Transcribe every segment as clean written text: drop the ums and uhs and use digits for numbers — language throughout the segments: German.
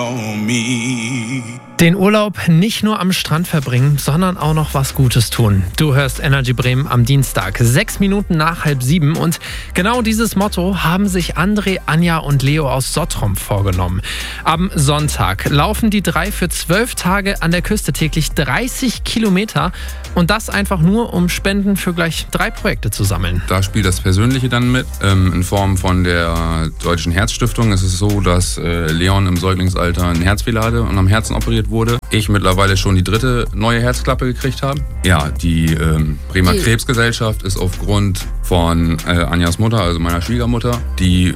Den Urlaub nicht nur am Strand verbringen, sondern auch noch was Gutes tun. Du hörst Energy Bremen am Dienstag, 6 Minuten nach 6:30. Und genau dieses Motto haben sich André, Anja und Leo aus Sottrum vorgenommen. Am Sonntag laufen die 3 für 12 Tage an der Küste täglich 30 Kilometer. Und das einfach nur, um Spenden für gleich 3 Projekte zu sammeln. Da spielt das Persönliche dann mit. In Form von der Deutschen Herzstiftung ist es so, dass Leon im Säuglingsalter einen Herzfehler hatte und am Herzen operiert wurde. Ich mittlerweile schon die 3. neue Herzklappe gekriegt habe. Ja, die Bremer Krebsgesellschaft ist aufgrund von Anjas Mutter, also meiner Schwiegermutter, die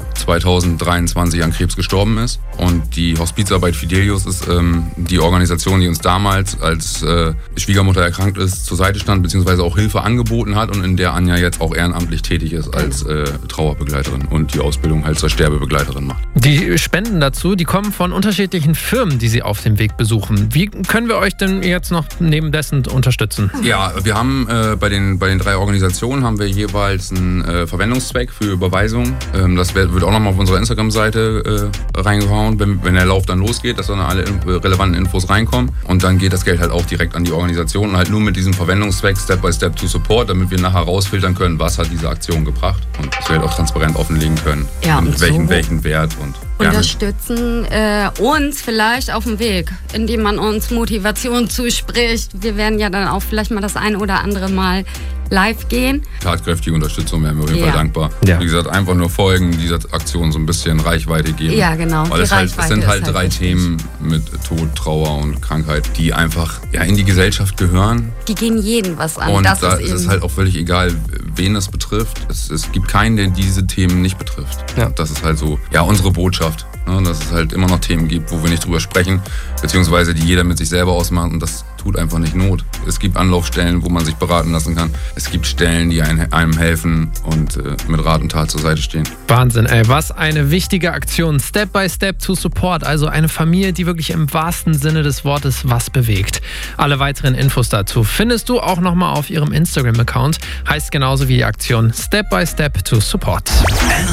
2023 an Krebs gestorben ist. Und die Hospizarbeit Fidelius ist die Organisation, die uns damals, als Schwiegermutter erkrankt ist, zur Seite stand, beziehungsweise auch Hilfe angeboten hat und in der Anja jetzt auch ehrenamtlich tätig ist als Trauerbegleiterin und die Ausbildung halt zur Sterbebegleiterin macht. Die Spenden dazu, die kommen von unterschiedlichen Firmen, die sie auf dem Weg besuchen. Wie können wir euch denn jetzt noch neben dessen unterstützen? Ja, wir haben bei den 3 Organisationen haben wir jeweils einen Verwendungszweck für Überweisung. Das wird auch nochmal auf unserer Instagram-Seite reingehauen, wenn der Lauf dann losgeht, dass dann alle relevanten Infos reinkommen. Und dann geht das Geld halt auch direkt an die Organisation und halt nur mit diesem Verwendungszweck Step by Step to Support, damit wir nachher rausfiltern können, was hat diese Aktion gebracht und dass wir halt auch transparent offenlegen können, mit welchen Wert und unterstützen uns vielleicht auf dem Weg, indem man uns Motivation zuspricht. Wir werden ja dann auch vielleicht mal das ein oder andere Mal live gehen. Tatkräftige Unterstützung wären wir auf jeden Fall dankbar. Ja. Wie gesagt, einfach nur folgen, dieser Aktion so ein bisschen Reichweite geben. Ja, genau. Weil es sind halt 3 Themen mit Tod, Trauer und Krankheit, die einfach in die Gesellschaft gehören. Die gehen jeden was an. Und das da ist ist es halt auch völlig egal, wen es betrifft. Es gibt keinen, der diese Themen nicht betrifft. Ja. Das ist halt so, unsere Botschaft. Ne, dass es halt immer noch Themen gibt, wo wir nicht drüber sprechen, beziehungsweise die jeder mit sich selber ausmacht und das tut einfach nicht Not. Es gibt Anlaufstellen, wo man sich beraten lassen kann. Es gibt Stellen, die einem helfen und mit Rat und Tat zur Seite stehen. Wahnsinn, ey. Was eine wichtige Aktion. Step by Step to Support. Also eine Familie, die wirklich im wahrsten Sinne des Wortes was bewegt. Alle weiteren Infos dazu findest du auch nochmal auf ihrem Instagram-Account. Heißt genauso wie die Aktion Step by Step to Support.